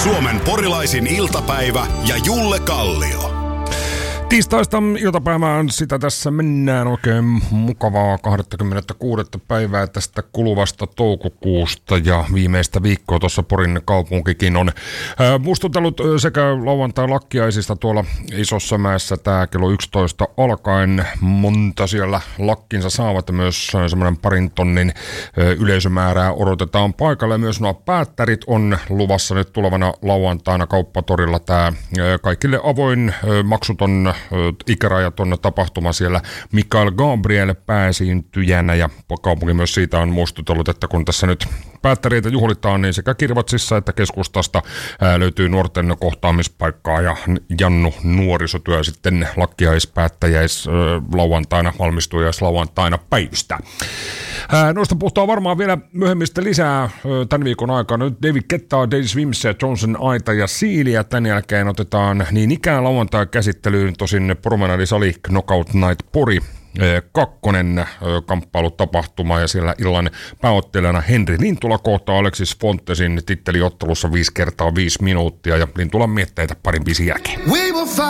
Suomen porilaisin iltapäivä ja Julle Kallio. Tiistaista iltapäivään sitä tässä mennään, oikein mukavaa 26. päivää tästä kuluvasta toukokuusta ja viimeistä viikkoa tuossa Porin kaupunkikin on muistutellut sekä lauantai lakkiaisista tuolla Isossa mäessä tää kello 11 alkaen. Monta siellä lakkinsa saavat ja myös semmoinen 2 tonnin yleisömäärää odotetaan paikalle. Myös nuo päättärit on luvassa nyt tulevana lauantaina Kauppatorilla tää kaikille avoin maksuton ikärajaton tapahtuma siellä. Mikael Gabriel pääsiintyjänä ja kaupunki myös siitä on muistutellut, että kun tässä nyt päättäreitä juhlitaan, niin sekä Kirvatsissa että keskustasta löytyy nuorten kohtaamispaikkaa ja Jannu nuorisotyö sitten lakkiaispäättäjäis lauantaina, valmistujais lauantaina päivystää. Noista puhutaan varmaan vielä myöhemmistä lisää tämän viikon aikana. Nyt David Guettaa, Daily Swims, Johnson, Aita ja Siiliä. Tämän jälkeen otetaan niin ikään lauantai käsittelyyn tosin Promenade Sali Knockout Night Pori. 2. kamppailutapahtuma ja siellä illan pääottelijana Henri Lintula kohtaa Alexis Fontesin titteliottelussa 5 x 5 minuuttia ja Lintulan mietteitä parin biisin jälkeen.